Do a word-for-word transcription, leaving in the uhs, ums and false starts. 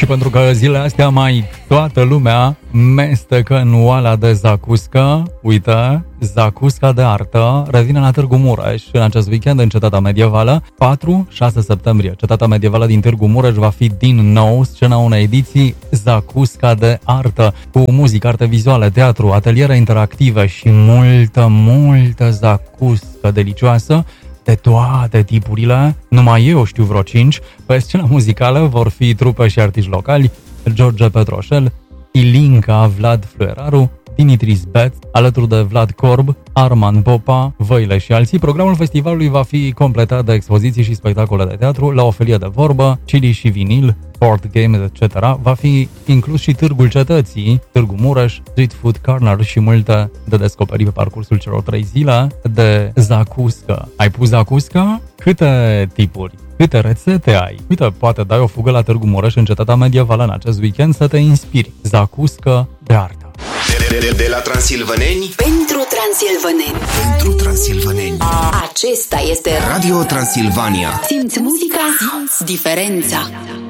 Și pentru că zilele astea mai toată lumea mestecă în oala de zacuscă, uite, zacusca de artă revine la Târgu Mureș în acest weekend în Cetatea Medievală, patru șase septembrie. Cetatea Medievală din Târgu Mureș va fi din nou scena unei ediții zacusca de artă, cu muzică, arte vizuale, teatru, ateliere interactive și multă, multă zacuscă delicioasă de toate tipurile. Numai eu știu vreo cinci. Pe scena muzicală vor fi trupe și artiști locali: George Petroșel, Ilinca, Vlad Flueraru, Dimitris Bet, alături de Vlad Corb, Arman Popa, Văile și alții. Programul festivalului va fi completat de expoziții și spectacole de teatru, la o felie de vorbă, Chili și vinil, board games, et cetera. Va fi inclus și Târgul Cetății, Târgu Mureș, Street Food Corner și multe de descoperit pe parcursul celor trei zile de zacuscă. Ai pus zacuscă? Câte tipuri? Câte rețete ai? Uite, poate dai o fugă la Târgu Mureș în Cetatea Medievală în acest weekend să te inspiri. Zacuscă de artă. De, de, de, de la transilvaneni pentru transilvaneni. Pentru transilvaneni. Acesta este Radio Transilvania. Simți muzica, simți diferența.